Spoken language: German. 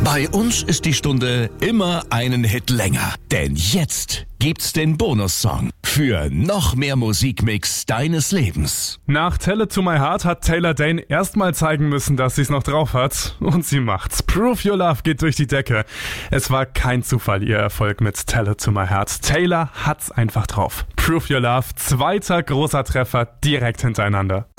Bei uns ist die Stunde immer einen Hit länger. Denn jetzt gibt's den Bonussong für noch mehr Musikmix deines Lebens. Nach Tell It To My Heart hat Taylor Dayne erstmal zeigen müssen, dass sie's noch drauf hat. Und sie macht's. Prove Your Love geht durch die Decke. Es war kein Zufall, ihr Erfolg mit Tell It To My Heart. Taylor hat's einfach drauf. Prove Your Love, zweiter großer Treffer direkt hintereinander.